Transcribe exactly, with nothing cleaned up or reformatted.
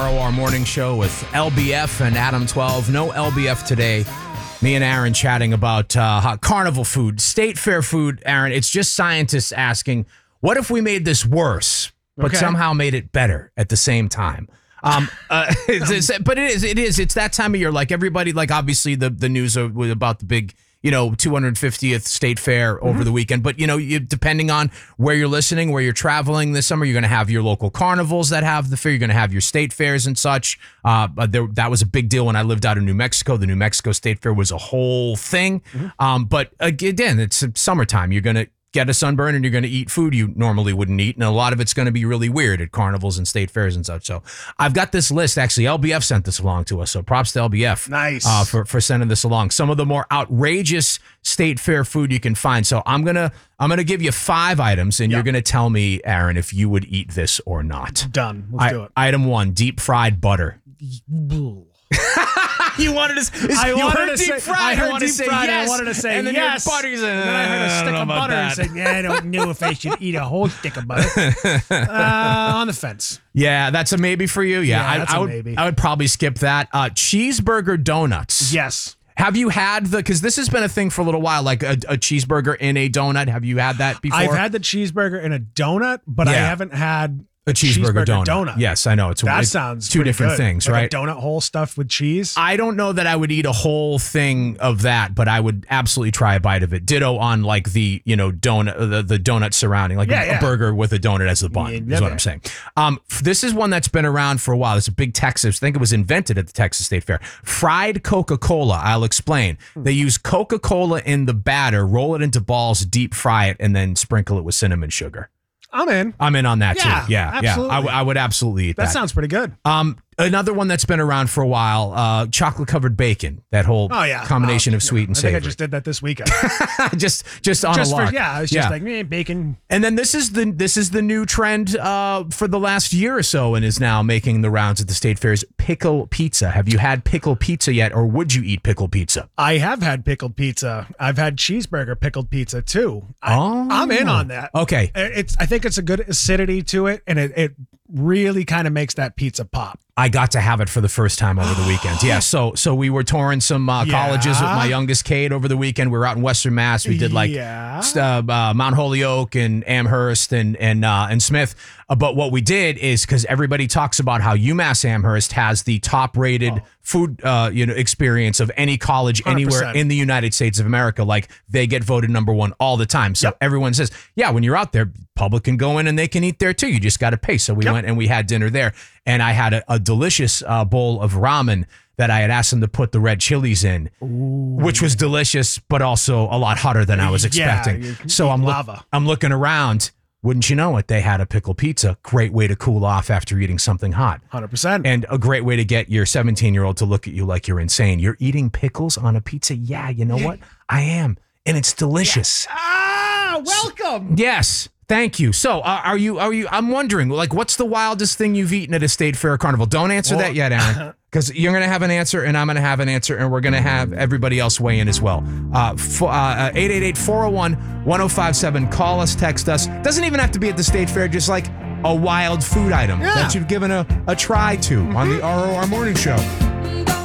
R O R Morning Show with L B F and Adam twelve. No L B F today. Me and Aaron chatting about uh, hot carnival food, state fair food. Aaron, it's just scientists asking, what if we made this worse, but Okay. somehow made it better at the same time? Um, uh, it's, it's, but it is, it is, it's that time of year. Like everybody, like obviously the, the news of, about the big, you know, two hundred fiftieth state fair over mm-hmm. the weekend. But, you know, you, depending on where you're listening, where you're traveling this summer, you're going to have your local carnivals that have the fair. You're going to have your state fairs and such. Uh, but there, that was a big deal when I lived out in New Mexico. The New Mexico State Fair was a whole thing. Mm-hmm. Um, but again, it's summertime. You're going to get a sunburn and you're going to eat food you normally wouldn't eat. And a lot of it's going to be really weird at carnivals and state fairs and such. So I've got this list. Actually, L B F sent this along to us. So props to L B F. Nice. Uh, for, for sending this along. Some of the more outrageous state fair food you can find. So I'm going to I'm going to give you five items and Yep. you're going to tell me, Aaron, if you would eat this or not. Done. Let's I, do it. Item one, deep fried butter. You wanted to. Is, I you wanted heard to deep say, fried. I you heard wanted deep to say fried. yes, I wanted to say and then yes. your butter's in. And then I heard a stick don't know of about butter and that. said, yeah, I don't know if I should eat a whole stick of butter. uh, on the fence. Yeah, that's a maybe for you. Yeah, Yeah, I, that's I a would. maybe. I would probably skip that. Uh, cheeseburger donuts. Yes. Have you had the? Because this has been a thing for a little while, like a, a cheeseburger in a donut. Have you had that before? I've had the cheeseburger in a donut, but I Yeah. haven't had a cheeseburger, donut. donut. Yes, I know. It's That it's sounds two pretty different good. things, Like right? A donut hole stuffed with cheese. I don't know that I would eat a whole thing of that, but I would absolutely try a bite of it. Ditto on like the, you know, donut, the, the donut surrounding, like Yeah, a, yeah. a burger with a donut as the bun, Yeah, is never. what I'm saying. Um, f- this is one that's been around for a while. It's a big Texas, I think it was invented at the Texas State Fair. Fried Coca-Cola. I'll explain. Hmm. They use Coca-Cola in the batter, roll it into balls, deep fry it, and then sprinkle it with cinnamon sugar. I'm in. I'm in on that Yeah, too. Yeah, yeah. absolutely. I, w- I would absolutely eat that. That sounds pretty good. Um, another one that's been around for a while, uh, chocolate covered bacon. That whole Oh, yeah. combination Uh, of sweet and I think I savory. just did that this weekend. just, just on just a lark. for, yeah, I was just like, eh, bacon. And then this is the this is the new trend uh, for the last year or so, and is now making the rounds at the state fairs. Pickle pizza. Have you had pickle pizza yet, or would you eat pickle pizza? I have had pickled pizza. I've had cheeseburger pickled pizza too. I, Oh. I'm in on that. Okay. It's. I think it's a good acidity to it, and it, it really kind of makes that pizza pop. I got to have it for the first time over the weekend. Yeah, so so we were touring some uh, Yeah. colleges with my youngest Cade over the weekend. We were out in Western Mass. We did like Yeah. st- uh, uh, Mount Holyoke and Amherst and and uh, and Smith. Uh, but what we did is, because everybody talks about how UMass Amherst has the top rated Oh. food uh, you know experience of any college one hundred anywhere percent. in the United States of America. Like they get voted number one all the time. So Yep. everyone says, yeah, when you're out there, public can go in and they can eat there too. You just got to pay. So we Yep. went and we had dinner there, and I had a, a delicious uh, bowl of ramen that I had asked them to put the red chilies in, which was delicious, but also a lot hotter than I was Yeah, expecting. you- so you I'm look- lava. I'm looking around. Wouldn't you know it? They had a pickle pizza. Great way to cool off after eating something hot. one hundred percent. And a great way to get your seventeen year old to look at you like you're insane. You're eating pickles on a pizza? Yeah, you know what? I am. And it's delicious. Ah, welcome. Yes. Thank you. So, uh, are you, are you, I'm wondering, like, what's the wildest thing you've eaten at a state fair or carnival? Don't answer Well- that yet, Aaron, because you're going to have an answer and I'm going to have an answer and we're going to have everybody else weigh in as well. Uh, f- uh, eight eight eight, four oh one, one oh five seven. Call us, text us. Doesn't even have to be at the state fair, just like a wild food item Yeah. that you've given a, a try to on the R O R Morning Show.